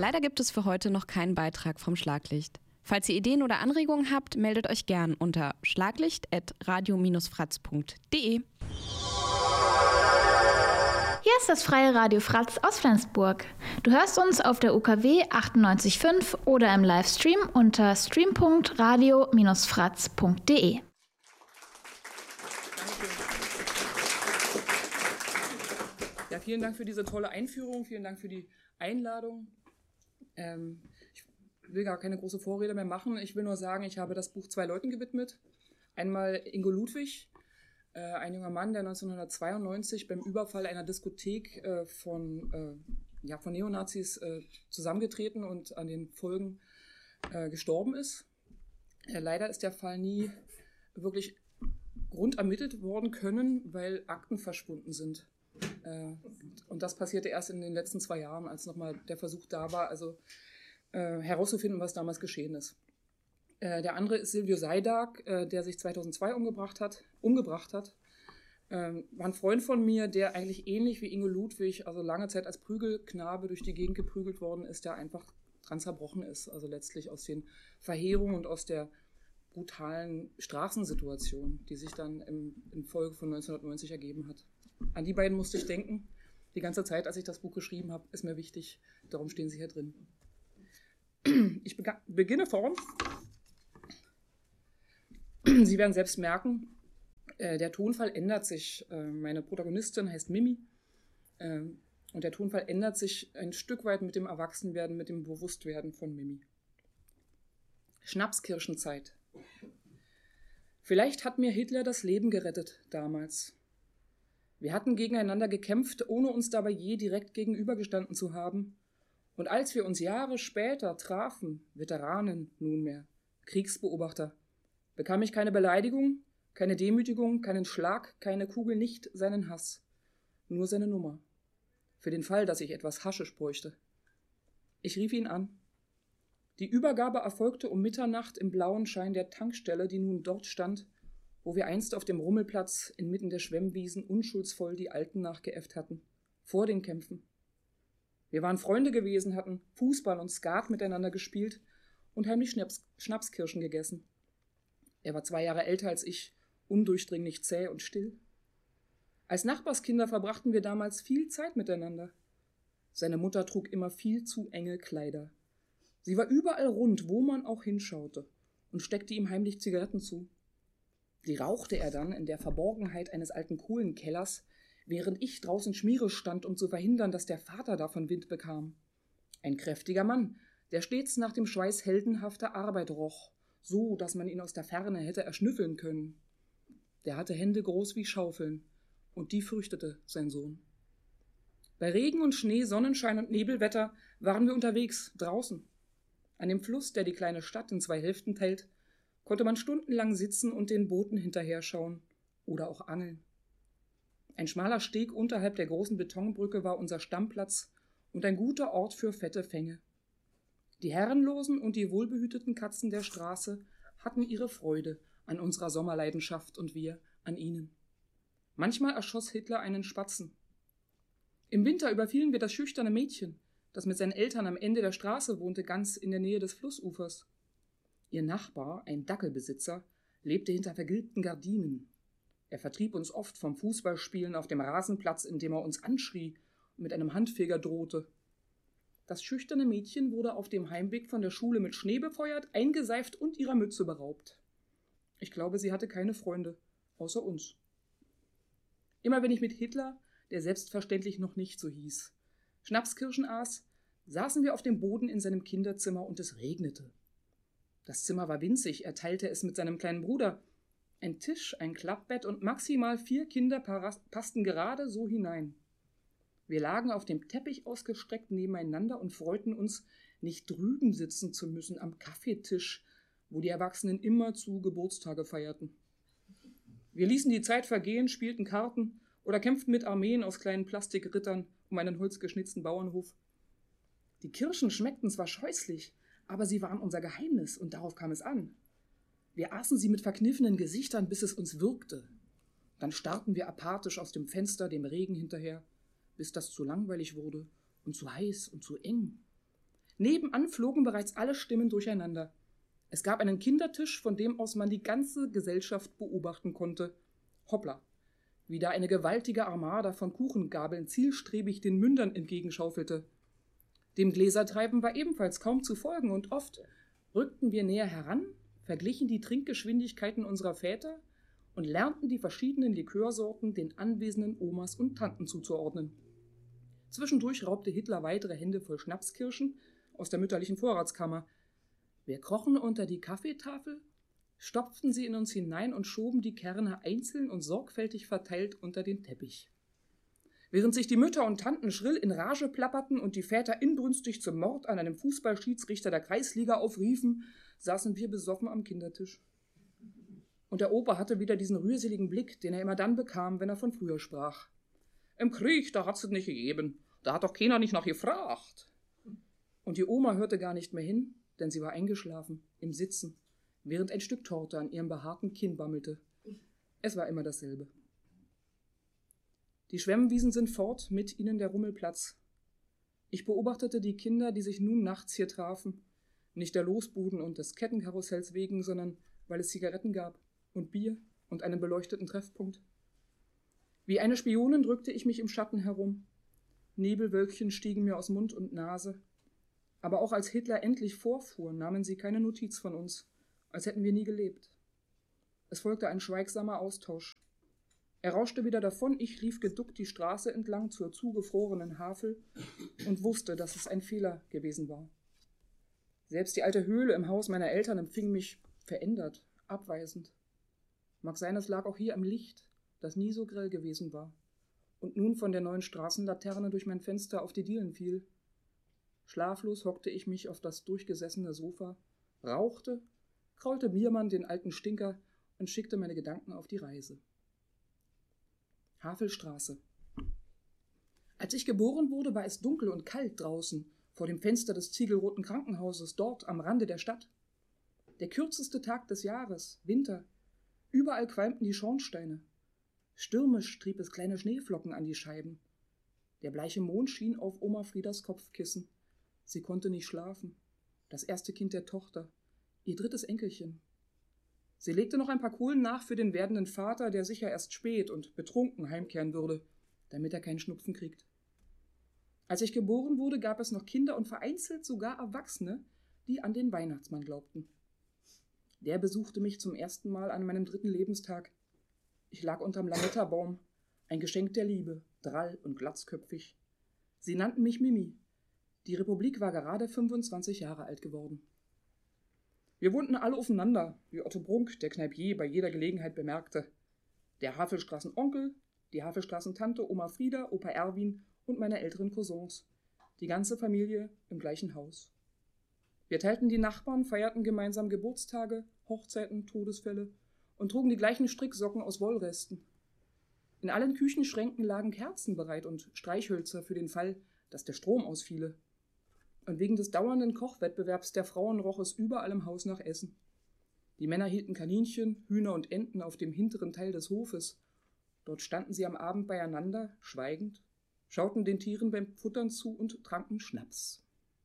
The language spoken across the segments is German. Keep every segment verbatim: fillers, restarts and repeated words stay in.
Leider gibt es für heute noch keinen Beitrag vom Schlaglicht. Falls ihr Ideen oder Anregungen habt, meldet euch gern unter schlaglicht at radio dash fratz punkt de. Hier ist das Freie Radio Fratz aus Flensburg. Du hörst uns auf der U K W achtundneunzig Komma fünf oder im Livestream unter stream punkt radio dash fratz punkt de. Ja, vielen Dank für diese tolle Einführung, vielen Dank für die Einladung. Ähm, ich will gar keine große Vorrede mehr machen. Ich will nur sagen, ich habe das Buch zwei Leuten gewidmet. Einmal Ingo Ludwig, äh, ein junger Mann, der neunzehnhundertzweiundneunzig beim Überfall einer Diskothek äh, von, äh, ja, von Neonazis äh, zusammengetreten und an den Folgen äh, gestorben ist. Äh, leider ist der Fall nie wirklich grundermittelt worden können, weil Akten verschwunden sind. Äh, und das passierte erst in den letzten zwei Jahren, als nochmal der Versuch da war, also äh, herauszufinden, was damals geschehen ist. Äh, der andere ist Silvio Seidag, äh, der sich zweitausendzwei umgebracht hat. Umgebracht hat. Äh, war ein Freund von mir, der eigentlich ähnlich wie Ingo Ludwig, also lange Zeit als Prügelknabe durch die Gegend geprügelt worden ist, der einfach dran zerbrochen ist. Also letztlich aus den Verheerungen und aus der brutalen Straßensituation, die sich dann im, in Folge von neunzehnhundertneunzig ergeben hat. An die beiden musste ich denken. Die ganze Zeit, als ich das Buch geschrieben habe, ist mir wichtig. Darum stehen sie hier drin. Ich bega- beginne vorn. Sie werden selbst merken, äh, der Tonfall ändert sich. Äh, meine Protagonistin heißt Mimi. Äh, und der Tonfall ändert sich ein Stück weit mit dem Erwachsenwerden, mit dem Bewusstwerden von Mimi. Schnapskirschenzeit. Vielleicht hat mir Hitler das Leben gerettet damals. Wir hatten gegeneinander gekämpft, ohne uns dabei je direkt gegenübergestanden zu haben. Und als wir uns Jahre später trafen, Veteranen nunmehr, Kriegsbeobachter, bekam ich keine Beleidigung, keine Demütigung, keinen Schlag, keine Kugel, nicht seinen Hass, nur seine Nummer. Für den Fall, dass ich etwas Haschisch bräuchte. Ich rief ihn an. Die Übergabe erfolgte um Mitternacht im blauen Schein der Tankstelle, die nun dort stand, wo wir einst auf dem Rummelplatz inmitten der Schwemmwiesen unschuldsvoll die Alten nachgeäfft hatten, vor den Kämpfen. Wir waren Freunde gewesen, hatten Fußball und Skat miteinander gespielt und heimlich Schnaps, Schnapskirschen gegessen. Er war zwei Jahre älter als ich, undurchdringlich zäh und still. Als Nachbarskinder verbrachten wir damals viel Zeit miteinander. Seine Mutter trug immer viel zu enge Kleider. Sie war überall rund, wo man auch hinschaute, und steckte ihm heimlich Zigaretten zu. Die rauchte er dann in der Verborgenheit eines alten Kohlenkellers, während ich draußen Schmiere stand, um zu verhindern, dass der Vater davon Wind bekam. Ein kräftiger Mann, der stets nach dem Schweiß heldenhafter Arbeit roch, so, dass man ihn aus der Ferne hätte erschnüffeln können. Der hatte Hände groß wie Schaufeln, und die fürchtete sein Sohn. Bei Regen und Schnee, Sonnenschein und Nebelwetter waren wir unterwegs, draußen. An dem Fluss, der die kleine Stadt in zwei Hälften teilt, konnte man stundenlang sitzen und den Booten hinterher schauen oder auch angeln. Ein schmaler Steg unterhalb der großen Betonbrücke war unser Stammplatz und ein guter Ort für fette Fänge. Die Herrenlosen und die wohlbehüteten Katzen der Straße hatten ihre Freude an unserer Sommerleidenschaft und wir an ihnen. Manchmal erschoss Hitler einen Spatzen. Im Winter überfielen wir das schüchterne Mädchen, das mit seinen Eltern am Ende der Straße wohnte, ganz in der Nähe des Flussufers. Ihr Nachbar, ein Dackelbesitzer, lebte hinter vergilbten Gardinen. Er vertrieb uns oft vom Fußballspielen auf dem Rasenplatz, indem er uns anschrie und mit einem Handfeger drohte. Das schüchterne Mädchen wurde auf dem Heimweg von der Schule mit Schnee befeuert, eingeseift und ihrer Mütze beraubt. Ich glaube, sie hatte keine Freunde, außer uns. Immer wenn ich mit Hitler, der selbstverständlich noch nicht so hieß, Schnapskirschen aß, saßen wir auf dem Boden in seinem Kinderzimmer und es regnete. Das Zimmer war winzig, er teilte es mit seinem kleinen Bruder. Ein Tisch, ein Klappbett und maximal vier Kinder passten gerade so hinein. Wir lagen auf dem Teppich ausgestreckt nebeneinander und freuten uns, nicht drüben sitzen zu müssen am Kaffeetisch, wo die Erwachsenen immerzu Geburtstage feierten. Wir ließen die Zeit vergehen, spielten Karten oder kämpften mit Armeen aus kleinen Plastikrittern um einen holzgeschnitzten Bauernhof. Die Kirschen schmeckten zwar scheußlich, aber sie waren unser Geheimnis und darauf kam es an. Wir aßen sie mit verkniffenen Gesichtern, bis es uns würgte. Dann starrten wir apathisch aus dem Fenster dem Regen hinterher, bis das zu langweilig wurde und zu heiß und zu eng. Nebenan flogen bereits alle Stimmen durcheinander. Es gab einen Kindertisch, von dem aus man die ganze Gesellschaft beobachten konnte. Hoppla, wie da eine gewaltige Armada von Kuchengabeln zielstrebig den Mündern entgegenschaufelte. Dem Gläsertreiben war ebenfalls kaum zu folgen, und oft rückten wir näher heran, verglichen die Trinkgeschwindigkeiten unserer Väter und lernten die verschiedenen Likörsorten den anwesenden Omas und Tanten zuzuordnen. Zwischendurch raubte Hitler weitere Hände voll Schnapskirschen aus der mütterlichen Vorratskammer. Wir krochen unter die Kaffeetafel, stopften sie in uns hinein und schoben die Kerne einzeln und sorgfältig verteilt unter den Teppich. Während sich die Mütter und Tanten schrill in Rage plapperten und die Väter inbrünstig zum Mord an einem Fußballschiedsrichter der Kreisliga aufriefen, saßen wir besoffen am Kindertisch. Und der Opa hatte wieder diesen rührseligen Blick, den er immer dann bekam, wenn er von früher sprach. Im Krieg, da hat's es nicht gegeben. Da hat doch keiner nicht nach gefragt. Und die Oma hörte gar nicht mehr hin, denn sie war eingeschlafen, im Sitzen, während ein Stück Torte an ihrem behaarten Kinn bammelte. Es war immer dasselbe. Die Schwemmwiesen sind fort, mit ihnen der Rummelplatz. Ich beobachtete die Kinder, die sich nun nachts hier trafen, nicht der Losbuden und des Kettenkarussells wegen, sondern weil es Zigaretten gab und Bier und einen beleuchteten Treffpunkt. Wie eine Spionin drückte ich mich im Schatten herum. Nebelwölkchen stiegen mir aus Mund und Nase. Aber auch als Hitler endlich vorfuhr, nahmen sie keine Notiz von uns, als hätten wir nie gelebt. Es folgte ein schweigsamer Austausch. Er rauschte wieder davon, ich lief geduckt die Straße entlang zur zugefrorenen Havel und wusste, dass es ein Fehler gewesen war. Selbst die alte Höhle im Haus meiner Eltern empfing mich verändert, abweisend. Mag sein, es lag auch hier am Licht, das nie so grell gewesen war und nun von der neuen Straßenlaterne durch mein Fenster auf die Dielen fiel. Schlaflos hockte ich mich auf das durchgesessene Sofa, rauchte, kraulte Biermann den alten Stinker und schickte meine Gedanken auf die Reise. Havelstraße. Als ich geboren wurde, war es dunkel und kalt draußen, vor dem Fenster des ziegelroten Krankenhauses, dort am Rande der Stadt. Der kürzeste Tag des Jahres, Winter. Überall qualmten die Schornsteine. Stürmisch trieb es kleine Schneeflocken an die Scheiben. Der bleiche Mond schien auf Oma Friedas Kopfkissen. Sie konnte nicht schlafen. Das erste Kind der Tochter, ihr drittes Enkelchen. Sie legte noch ein paar Kohlen nach für den werdenden Vater, der sicher erst spät und betrunken heimkehren würde, damit er keinen Schnupfen kriegt. Als ich geboren wurde, gab es noch Kinder und vereinzelt sogar Erwachsene, die an den Weihnachtsmann glaubten. Der besuchte mich zum ersten Mal an meinem dritten Lebenstag. Ich lag unterm Lametta-Baum, ein Geschenk der Liebe, drall und glatzköpfig. Sie nannten mich Mimi. Die Republik war gerade fünfundzwanzig Jahre alt geworden. Wir wohnten alle aufeinander, wie Otto Brunk, der Kneipier, bei jeder Gelegenheit bemerkte. Der Havelstraßen-Onkel, die Havelstraßen-Tante, Oma Frieda, Opa Erwin und meine älteren Cousins. Die ganze Familie im gleichen Haus. Wir teilten die Nachbarn, feierten gemeinsam Geburtstage, Hochzeiten, Todesfälle und trugen die gleichen Stricksocken aus Wollresten. In allen Küchenschränken lagen Kerzen bereit und Streichhölzer für den Fall, dass der Strom ausfiele. Und wegen des dauernden Kochwettbewerbs der Frauen roch es überall im Haus nach Essen. Die Männer hielten Kaninchen, Hühner und Enten auf dem hinteren Teil des Hofes. Dort standen sie am Abend beieinander, schweigend, schauten den Tieren beim Futtern zu und tranken Schnaps.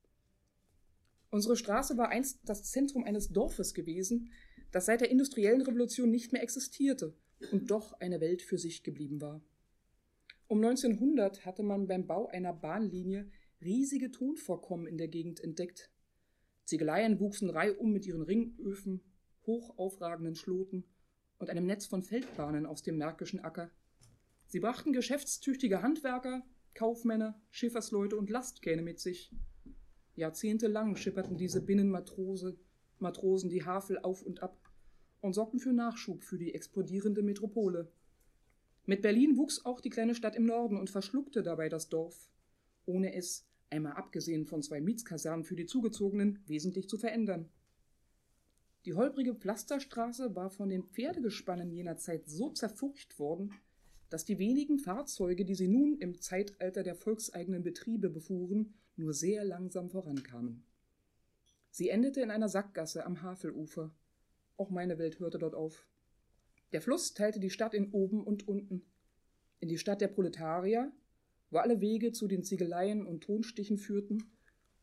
Unsere Straße war einst das Zentrum eines Dorfes gewesen, das seit der industriellen Revolution nicht mehr existierte und doch eine Welt für sich geblieben war. Um neunzehnhundert hatte man beim Bau einer Bahnlinie riesige Tonvorkommen in der Gegend entdeckt. Ziegeleien wuchsen reihum mit ihren Ringöfen, hoch aufragenden Schloten und einem Netz von Feldbahnen aus dem märkischen Acker. Sie brachten geschäftstüchtige Handwerker, Kaufmänner, Schiffersleute und Lastkähne mit sich. Jahrzehntelang schipperten diese Binnenmatrosen Matrosen die Havel auf und ab und sorgten für Nachschub für die explodierende Metropole. Mit Berlin wuchs auch die kleine Stadt im Norden und verschluckte dabei das Dorf, ohne es, einmal abgesehen von zwei Mietskasernen für die Zugezogenen, wesentlich zu verändern. Die holprige Pflasterstraße war von den Pferdegespannen jener Zeit so zerfurcht worden, dass die wenigen Fahrzeuge, die sie nun im Zeitalter der volkseigenen Betriebe befuhren, nur sehr langsam vorankamen. Sie endete in einer Sackgasse am Havelufer. Auch meine Welt hörte dort auf. Der Fluss teilte die Stadt in oben und unten. In die Stadt der Proletarier, wo alle Wege zu den Ziegeleien und Tonstichen führten,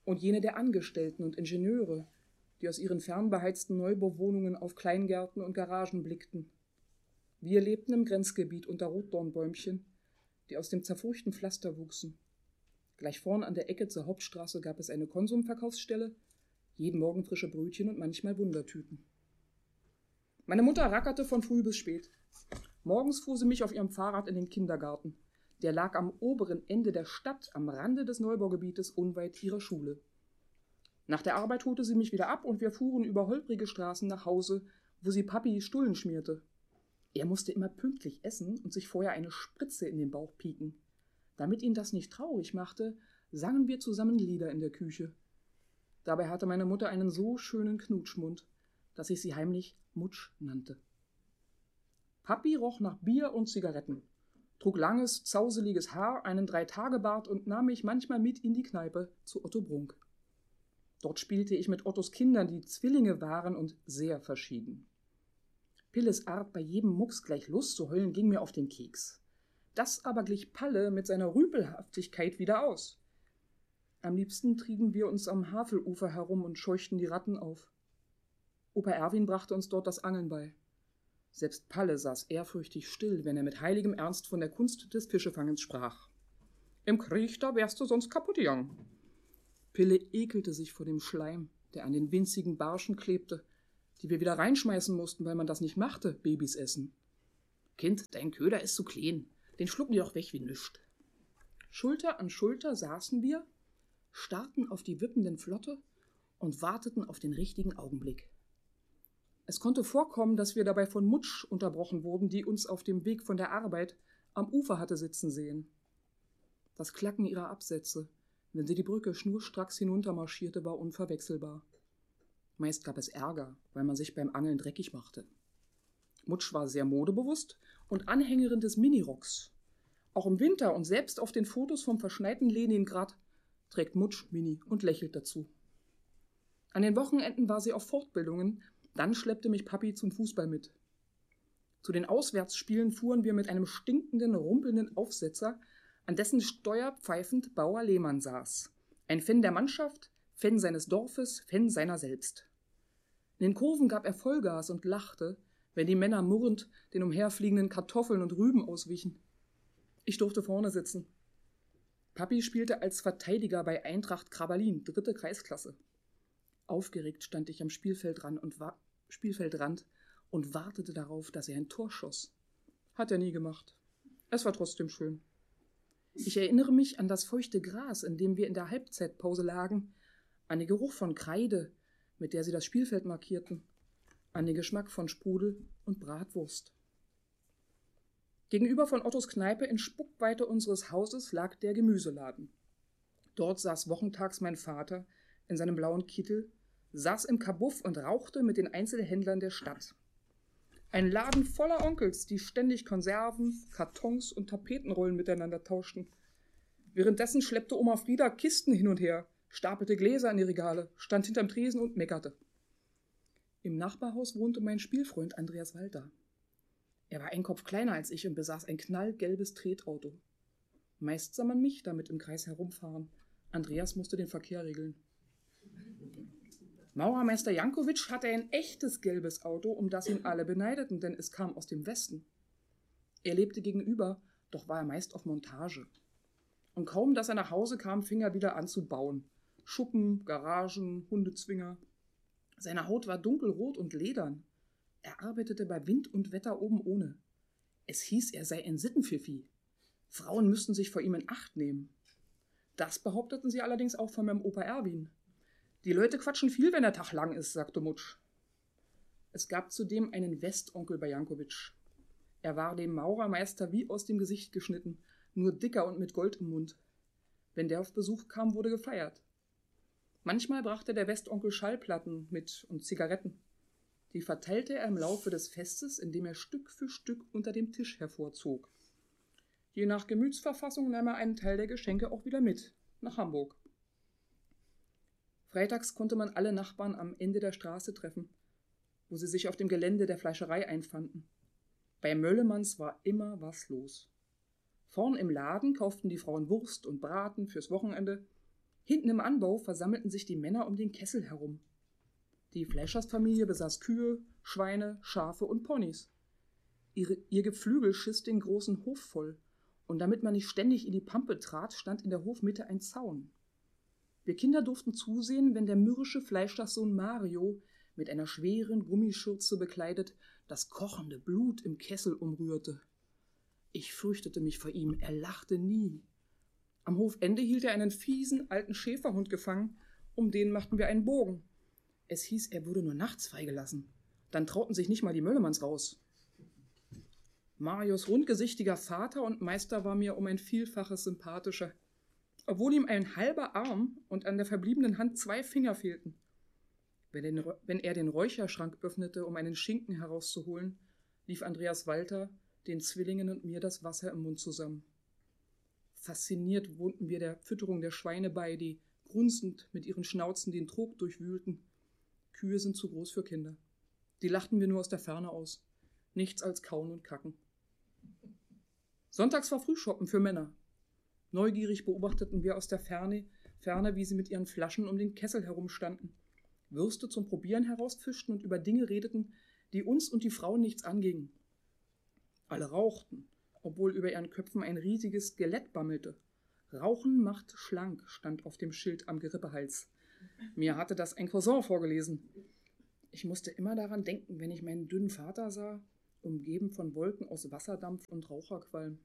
und jene der Angestellten und Ingenieure, die aus ihren fernbeheizten Neubauwohnungen auf Kleingärten und Garagen blickten. Wir lebten im Grenzgebiet unter Rotdornbäumchen, die aus dem zerfurchten Pflaster wuchsen. Gleich vorn an der Ecke zur Hauptstraße gab es eine Konsumverkaufsstelle, jeden Morgen frische Brötchen und manchmal Wundertüten. Meine Mutter rackerte von früh bis spät. Morgens fuhr sie mich auf ihrem Fahrrad in den Kindergarten. Der lag am oberen Ende der Stadt, am Rande des Neubaugebietes, unweit ihrer Schule. Nach der Arbeit holte sie mich wieder ab und wir fuhren über holprige Straßen nach Hause, wo sie Papi Stullen schmierte. Er musste immer pünktlich essen und sich vorher eine Spritze in den Bauch pieken. Damit ihn das nicht traurig machte, sangen wir zusammen Lieder in der Küche. Dabei hatte meine Mutter einen so schönen Knutschmund, dass ich sie heimlich Mutsch nannte. Papi roch nach Bier und Zigaretten, trug langes, zauseliges Haar, einen Dreitagebart und nahm mich manchmal mit in die Kneipe zu Otto Brunk. Dort spielte ich mit Ottos Kindern, die Zwillinge waren und sehr verschieden. Pilles Art, bei jedem Mucks gleich Lust zu heulen, ging mir auf den Keks. Das aber glich Palle mit seiner Rüpelhaftigkeit wieder aus. Am liebsten trieben wir uns am Havelufer herum und scheuchten die Ratten auf. Opa Erwin brachte uns dort das Angeln bei. Selbst Palle saß ehrfürchtig still, wenn er mit heiligem Ernst von der Kunst des Fischefangens sprach. Im Krieg, da wärst du sonst kaputt gegangen. Pille ekelte sich vor dem Schleim, der an den winzigen Barschen klebte, die wir wieder reinschmeißen mussten, weil man das nicht machte, Babys essen. Kind, dein Köder ist zu klein, den schlucken die doch weg wie nischt. Schulter an Schulter saßen wir, starrten auf die wippenden Flotte und warteten auf den richtigen Augenblick. Es konnte vorkommen, dass wir dabei von Mutsch unterbrochen wurden, die uns auf dem Weg von der Arbeit am Ufer hatte sitzen sehen. Das Klacken ihrer Absätze, wenn sie die Brücke schnurstracks hinuntermarschierte, war unverwechselbar. Meist gab es Ärger, weil man sich beim Angeln dreckig machte. Mutsch war sehr modebewusst und Anhängerin des Minirocks. Auch im Winter und selbst auf den Fotos vom verschneiten Leningrad trägt Mutsch Mini und lächelt dazu. An den Wochenenden war sie auf Fortbildungen, dann schleppte mich Papi zum Fußball mit. Zu den Auswärtsspielen fuhren wir mit einem stinkenden, rumpelnden Aufsetzer, an dessen Steuer pfeifend Bauer Lehmann saß. Ein Fan der Mannschaft, Fan seines Dorfes, Fan seiner selbst. In den Kurven gab er Vollgas und lachte, wenn die Männer murrend den umherfliegenden Kartoffeln und Rüben auswichen. Ich durfte vorne sitzen. Papi spielte als Verteidiger bei Eintracht Krabalin, dritte Kreisklasse. Aufgeregt stand ich am Spielfeldrand und, wa- Spielfeldrand und wartete darauf, dass er ein Tor schoss. Hat er nie gemacht. Es war trotzdem schön. Ich erinnere mich an das feuchte Gras, in dem wir in der Halbzeitpause lagen, an den Geruch von Kreide, mit der sie das Spielfeld markierten, an den Geschmack von Sprudel und Bratwurst. Gegenüber von Ottos Kneipe in Spuckweite unseres Hauses lag der Gemüseladen. Dort saß wochentags mein Vater in seinem blauen Kittel, saß im Kabuff und rauchte mit den Einzelhändlern der Stadt. Ein Laden voller Onkels, die ständig Konserven, Kartons und Tapetenrollen miteinander tauschten. Währenddessen schleppte Oma Frieda Kisten hin und her, stapelte Gläser in die Regale, stand hinterm Tresen und meckerte. Im Nachbarhaus wohnte mein Spielfreund Andreas Walter. Er war ein Kopf kleiner als ich und besaß ein knallgelbes Tretauto. Meist sah man mich damit im Kreis herumfahren. Andreas musste den Verkehr regeln. Maurermeister Jankowitsch hatte ein echtes gelbes Auto, um das ihn alle beneideten, denn es kam aus dem Westen. Er lebte gegenüber, doch war er meist auf Montage. Und kaum, dass er nach Hause kam, fing er wieder an zu bauen. Schuppen, Garagen, Hundezwinger. Seine Haut war dunkelrot und ledern. Er arbeitete bei Wind und Wetter oben ohne. Es hieß, er sei ein Sittenpfiffi. Frauen müssten sich vor ihm in Acht nehmen. Das behaupteten sie allerdings auch von meinem Opa Erwin. Die Leute quatschen viel, wenn der Tag lang ist, sagte Mutsch. Es gab zudem einen Westonkel bei Jankowitsch. Er war dem Maurermeister wie aus dem Gesicht geschnitten, nur dicker und mit Gold im Mund. Wenn der auf Besuch kam, wurde gefeiert. Manchmal brachte der Westonkel Schallplatten mit und Zigaretten. Die verteilte er im Laufe des Festes, indem er Stück für Stück unter dem Tisch hervorzog. Je nach Gemütsverfassung nahm er einen Teil der Geschenke auch wieder mit, nach Hamburg. Freitags konnte man alle Nachbarn am Ende der Straße treffen, wo sie sich auf dem Gelände der Fleischerei einfanden. Bei Möllemanns war immer was los. Vorn im Laden kauften die Frauen Wurst und Braten fürs Wochenende. Hinten im Anbau versammelten sich die Männer um den Kessel herum. Die Fleischersfamilie besaß Kühe, Schweine, Schafe und Ponys. Ihre, ihr Geflügel schiss den großen Hof voll, und damit man nicht ständig in die Pampe trat, stand in der Hofmitte ein Zaun. Wir Kinder durften zusehen, wenn der mürrische Fleischerssohn Mario, mit einer schweren Gummischürze bekleidet, das kochende Blut im Kessel umrührte. Ich fürchtete mich vor ihm, er lachte nie. Am Hofende hielt er einen fiesen, alten Schäferhund gefangen, um den machten wir einen Bogen. Es hieß, er wurde nur nachts freigelassen. Dann trauten sich nicht mal die Möllemanns raus. Marios rundgesichtiger Vater und Meister war mir um ein Vielfaches sympathischer, obwohl ihm ein halber Arm und an der verbliebenen Hand zwei Finger fehlten. Wenn, den, wenn er den Räucherschrank öffnete, um einen Schinken herauszuholen, lief Andreas Walter den Zwillingen und mir das Wasser im Mund zusammen. Fasziniert wohnten wir der Fütterung der Schweine bei, die grunzend mit ihren Schnauzen den Trog durchwühlten. Kühe sind zu groß für Kinder. Die lachten wir nur aus der Ferne aus. Nichts als Kauen und Kacken. Sonntags war Frühschoppen für Männer. Neugierig beobachteten wir aus der Ferne, Ferne, wie sie mit ihren Flaschen um den Kessel herumstanden, Würste zum Probieren herausfischten und über Dinge redeten, die uns und die Frauen nichts angingen. Alle rauchten, obwohl über ihren Köpfen ein riesiges Skelett bammelte. Rauchen macht schlank, stand auf dem Schild am Gerippehals. Mir hatte das ein Cousin vorgelesen. Ich musste immer daran denken, wenn ich meinen dünnen Vater sah, umgeben von Wolken aus Wasserdampf und Raucherqualm.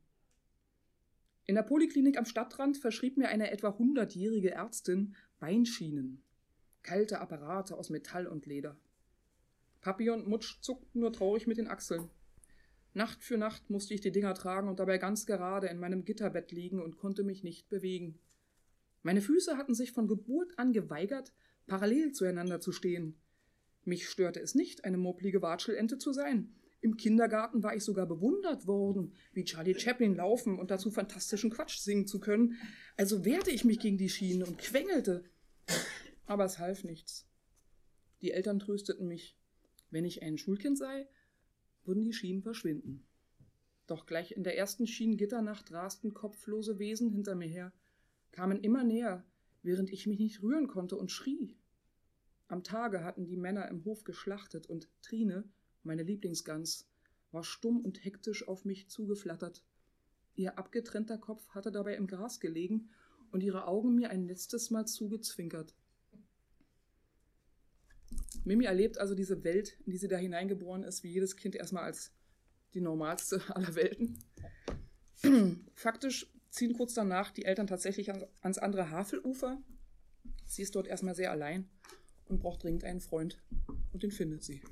In der Poliklinik am Stadtrand verschrieb mir eine etwa hundertjährige Ärztin Beinschienen, kalte Apparate aus Metall und Leder. Papi und Mutsch zuckten nur traurig mit den Achseln. Nacht für Nacht musste ich die Dinger tragen und dabei ganz gerade in meinem Gitterbett liegen und konnte mich nicht bewegen. Meine Füße hatten sich von Geburt an geweigert, parallel zueinander zu stehen. Mich störte es nicht, eine mopplige Watschelente zu sein. Im Kindergarten war ich sogar bewundert worden, wie Charlie Chaplin laufen und dazu fantastischen Quatsch singen zu können. Also wehrte ich mich gegen die Schiene und quengelte. Aber es half nichts. Die Eltern trösteten mich. Wenn ich ein Schulkind sei, würden die Schienen verschwinden. Doch gleich in der ersten Schienengitternacht rasten kopflose Wesen hinter mir her, kamen immer näher, während ich mich nicht rühren konnte und schrie. Am Tage hatten die Männer im Hof geschlachtet und Trine, meine Lieblingsgans, war stumm und hektisch auf mich zugeflattert. Ihr abgetrennter Kopf hatte dabei im Gras gelegen und ihre Augen mir ein letztes Mal zugezwinkert. Mimi erlebt also diese Welt, in die sie da hineingeboren ist, wie jedes Kind erstmal als die normalste aller Welten. Faktisch ziehen kurz danach die Eltern tatsächlich ans andere Havelufer. Sie ist dort erstmal sehr allein und braucht dringend einen Freund und den findet sie.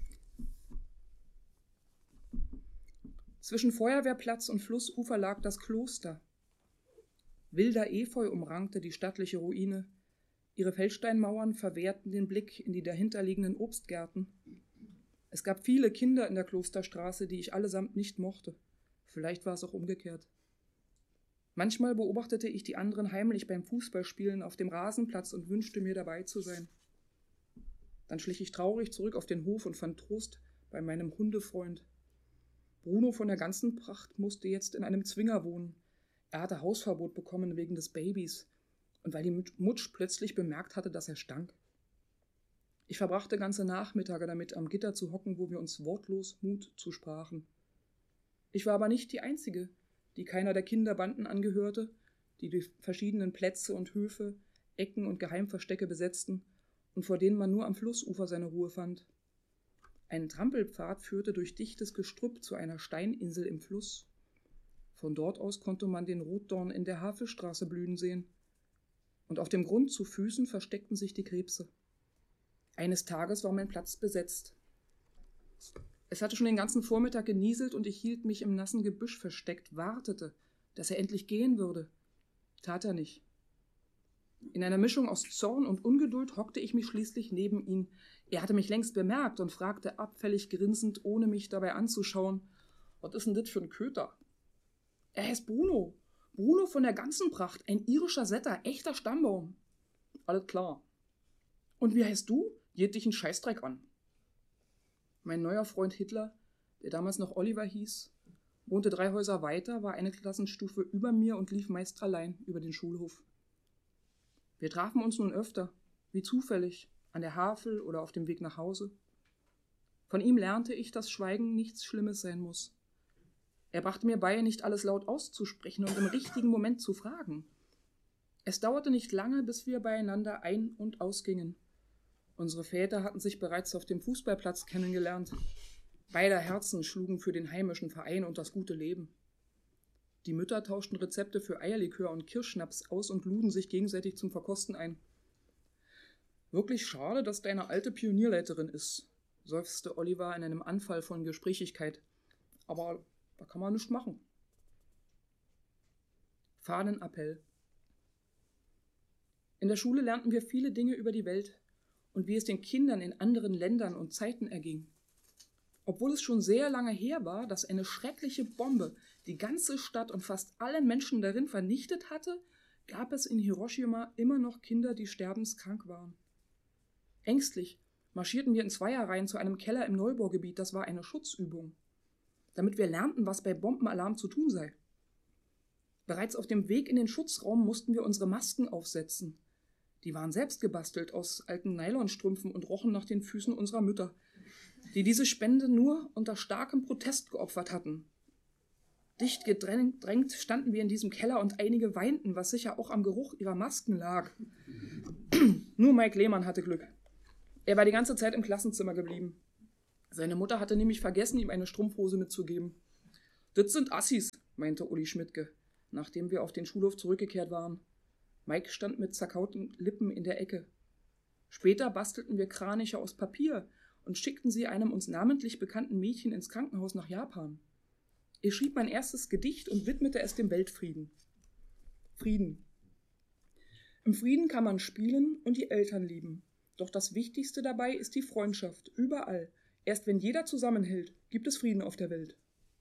Zwischen Feuerwehrplatz und Flussufer lag das Kloster. Wilder Efeu umrankte die stattliche Ruine. Ihre Feldsteinmauern verwehrten den Blick in die dahinterliegenden Obstgärten. Es gab viele Kinder in der Klosterstraße, die ich allesamt nicht mochte. Vielleicht war es auch umgekehrt. Manchmal beobachtete ich die anderen heimlich beim Fußballspielen auf dem Rasenplatz und wünschte mir dabei zu sein. Dann schlich ich traurig zurück auf den Hof und fand Trost bei meinem Hundefreund. Bruno von der ganzen Pracht musste jetzt in einem Zwinger wohnen. Er hatte Hausverbot bekommen wegen des Babys und weil die Mutsch plötzlich bemerkt hatte, dass er stank. Ich verbrachte ganze Nachmittage damit, am Gitter zu hocken, wo wir uns wortlos Mut zusprachen. Ich war aber nicht die Einzige, die keiner der Kinderbanden angehörte, die die verschiedenen Plätze und Höfe, Ecken und Geheimverstecke besetzten und vor denen man nur am Flussufer seine Ruhe fand. Ein Trampelpfad führte durch dichtes Gestrüpp zu einer Steininsel im Fluss. Von dort aus konnte man den Rotdorn in der Havelstraße blühen sehen. Und auf dem Grund zu Füßen versteckten sich die Krebse. Eines Tages war mein Platz besetzt. Es hatte schon den ganzen Vormittag genieselt und ich hielt mich im nassen Gebüsch versteckt, wartete, dass er endlich gehen würde. Tat er nicht. In einer Mischung aus Zorn und Ungeduld hockte ich mich schließlich neben ihn. Er hatte mich längst bemerkt und fragte abfällig grinsend, ohne mich dabei anzuschauen, was ist denn das für ein Köter? Er heißt Bruno. Bruno von der ganzen Pracht, ein irischer Setter, echter Stammbaum. Alles klar. Und wie heißt du? Geht dich ein Scheißdreck an. Mein neuer Freund Hitler, der damals noch Oliver hieß, wohnte drei Häuser weiter, war eine Klassenstufe über mir und lief meist allein über den Schulhof. Wir trafen uns nun öfter, wie zufällig, an der Havel oder auf dem Weg nach Hause. Von ihm lernte ich, dass Schweigen nichts Schlimmes sein muss. Er brachte mir bei, nicht alles laut auszusprechen und im richtigen Moment zu fragen. Es dauerte nicht lange, bis wir beieinander ein- und ausgingen. Unsere Väter hatten sich bereits auf dem Fußballplatz kennengelernt. Beider Herzen schlugen für den heimischen Verein und das gute Leben. Die Mütter tauschten Rezepte für Eierlikör und Kirschschnaps aus und luden sich gegenseitig zum Verkosten ein. »Wirklich schade, dass deine alte Pionierleiterin ist«, seufzte Oliver in einem Anfall von Gesprächigkeit. »Aber da kann man nichts machen.« Fahnenappell. In der Schule lernten wir viele Dinge über die Welt und wie es den Kindern in anderen Ländern und Zeiten erging. Obwohl es schon sehr lange her war, dass eine schreckliche Bombe die ganze Stadt und fast alle Menschen darin vernichtet hatte, gab es in Hiroshima immer noch Kinder, die sterbenskrank waren. Ängstlich marschierten wir in Zweierreihen zu einem Keller im Neubaugebiet, das war eine Schutzübung, damit wir lernten, was bei Bombenalarm zu tun sei. Bereits auf dem Weg in den Schutzraum mussten wir unsere Masken aufsetzen. Die waren selbst gebastelt aus alten Nylonstrümpfen und rochen nach den Füßen unserer Mütter, die diese Spende nur unter starkem Protest geopfert hatten. Dicht gedrängt standen wir in diesem Keller und einige weinten, was sicher auch am Geruch ihrer Masken lag. Nur Mike Lehmann hatte Glück. Er war die ganze Zeit im Klassenzimmer geblieben. Seine Mutter hatte nämlich vergessen, ihm eine Strumpfhose mitzugeben. »Das sind Assis«, meinte Uli Schmidtke, nachdem wir auf den Schulhof zurückgekehrt waren. Mike stand mit zerkauten Lippen in der Ecke. Später bastelten wir Kraniche aus Papier und schickten sie einem uns namentlich bekannten Mädchen ins Krankenhaus nach Japan. Ich schrieb mein erstes Gedicht und widmete es dem Weltfrieden. Frieden. Im Frieden kann man spielen und die Eltern lieben. Doch das Wichtigste dabei ist die Freundschaft, überall. Erst wenn jeder zusammenhält, gibt es Frieden auf der Welt.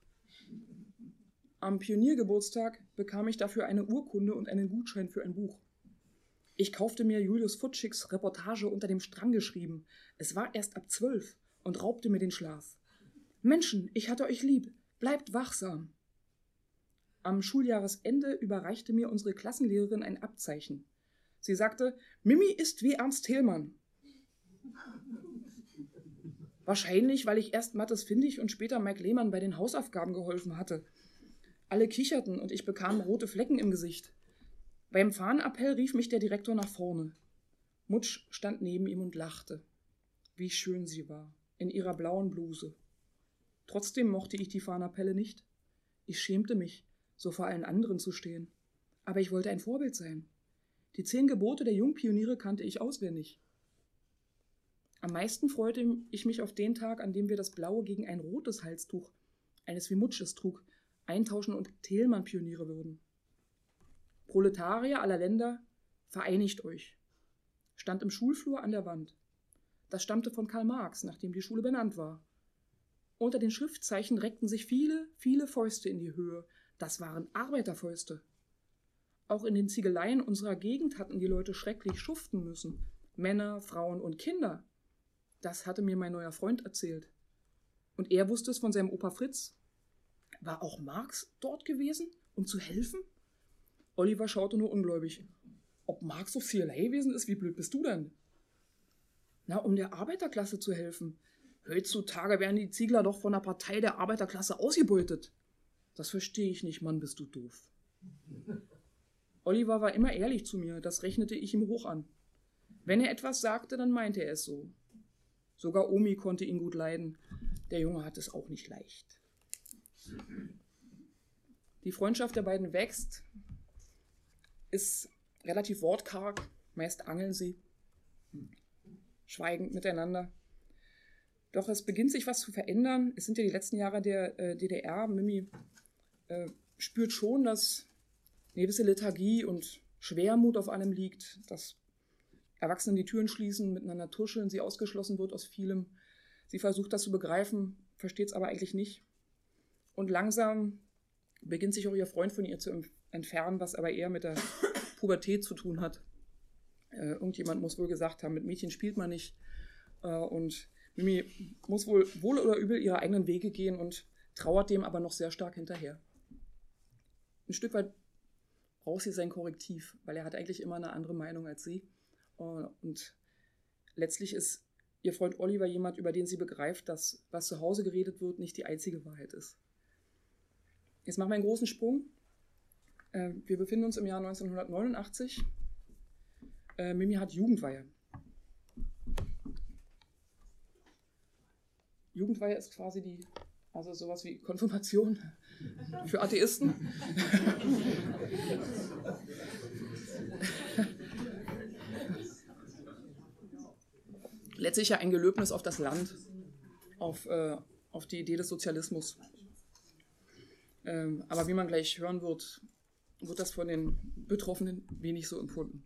Am Pioniergeburtstag bekam ich dafür eine Urkunde und einen Gutschein für ein Buch. Ich kaufte mir Julius Futschicks Reportage Unter dem Strang geschrieben. Es war erst ab zwölf und raubte mir den Schlaf. Menschen, ich hatte euch lieb, bleibt wachsam. Am Schuljahresende überreichte mir unsere Klassenlehrerin ein Abzeichen. Sie sagte, Mimi ist wie Ernst Thälmann. Wahrscheinlich, weil ich erst Mathis Findig und später Mike Lehmann bei den Hausaufgaben geholfen hatte. Alle kicherten und ich bekam rote Flecken im Gesicht. Beim Fahnenappell rief mich der Direktor nach vorne. Mutsch stand neben ihm und lachte. Wie schön sie war, in ihrer blauen Bluse. Trotzdem mochte ich die Fahnenappelle nicht. Ich schämte mich, so vor allen anderen zu stehen. Aber ich wollte ein Vorbild sein. Die zehn Gebote der Jungpioniere kannte ich auswendig. Am meisten freute ich mich auf den Tag, an dem wir das Blaue gegen ein rotes Halstuch, eines wie Mutsches trug, eintauschen und Thälmann-Pioniere würden. Proletarier aller Länder, vereinigt euch, stand im Schulflur an der Wand. Das stammte von Karl Marx, nachdem die Schule benannt war. Unter den Schriftzeichen reckten sich viele, viele Fäuste in die Höhe. Das waren Arbeiterfäuste. Auch in den Ziegeleien unserer Gegend hatten die Leute schrecklich schuften müssen. Männer, Frauen und Kinder. Das hatte mir mein neuer Freund erzählt. Und er wusste es von seinem Opa Fritz. War auch Marx dort gewesen, um zu helfen? Oliver schaute nur ungläubig. Ob Marx Offizierlei gewesen ist, wie blöd bist du denn? Na, um der Arbeiterklasse zu helfen. Heutzutage werden die Ziegler doch von der Partei der Arbeiterklasse ausgebeutet. Das verstehe ich nicht, Mann, bist du doof. Oliver war immer ehrlich zu mir, das rechnete ich ihm hoch an. Wenn er etwas sagte, dann meinte er es so. Sogar Omi konnte ihn gut leiden. Der Junge hat es auch nicht leicht. Die Freundschaft der beiden wächst, ist relativ wortkarg, meist angeln sie, schweigend miteinander. Doch es beginnt sich was zu verändern. Es sind ja die letzten Jahre der äh, D D R. Mimi äh, spürt schon, dass eine gewisse Lethargie und Schwermut auf einem liegt, dass Erwachsene die Türen schließen, miteinander tuscheln, sie ausgeschlossen wird aus vielem. Sie versucht das zu begreifen, versteht es aber eigentlich nicht. Und langsam beginnt sich auch ihr Freund von ihr zu entfernen, was aber eher mit der Pubertät zu tun hat. Äh, irgendjemand muss wohl gesagt haben, mit Mädchen spielt man nicht. Äh, und Mimi muss wohl wohl oder übel ihre eigenen Wege gehen und trauert dem aber noch sehr stark hinterher. Ein Stück weit braucht sie sein Korrektiv, weil er hat eigentlich immer eine andere Meinung als sie. Und letztlich ist ihr Freund Oliver jemand, über den sie begreift, dass was zu Hause geredet wird, nicht die einzige Wahrheit ist. Jetzt machen wir einen großen Sprung. Wir befinden uns im Jahr neunzehnhundertneunundachtzig. Mimi hat Jugendweihe. Jugendweihe ist quasi die, also sowas wie Konfirmation für Atheisten. Letztlich ja ein Gelöbnis auf das Land, auf, äh, auf die Idee des Sozialismus. Ähm, aber wie man gleich hören wird, wird das von den Betroffenen wenig so empfunden.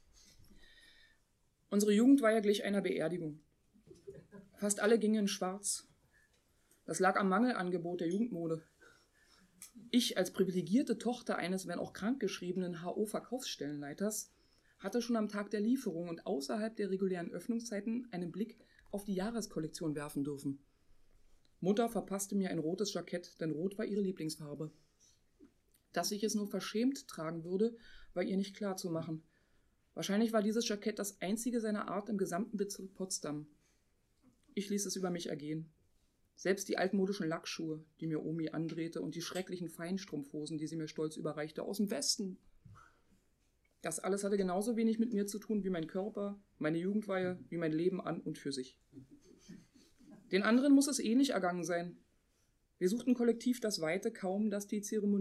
Unsere Jugendweihe glich einer Beerdigung. Fast alle gingen in Schwarz. Das lag am Mangelangebot der Jugendmode. Ich als privilegierte Tochter eines, wenn auch krankgeschriebenen H O-Verkaufsstellenleiters hatte schon am Tag der Lieferung und außerhalb der regulären Öffnungszeiten einen Blick auf die Jahreskollektion werfen dürfen. Mutter verpasste mir ein rotes Jackett, denn Rot war ihre Lieblingsfarbe. Dass ich es nur verschämt tragen würde, war ihr nicht klar zu machen. Wahrscheinlich war dieses Jackett das einzige seiner Art im gesamten Bezirk Potsdam. Ich ließ es über mich ergehen. Selbst die altmodischen Lackschuhe, die mir Omi andrehte, und die schrecklichen Feinstrumpfhosen, die sie mir stolz überreichte, aus dem Westen. Das alles hatte genauso wenig mit mir zu tun wie mein Körper, meine Jugendweihe, wie mein Leben an und für sich. Den anderen muss es ähnlich ergangen sein. Wir suchten kollektiv das Weite, kaum dass die Zeremonie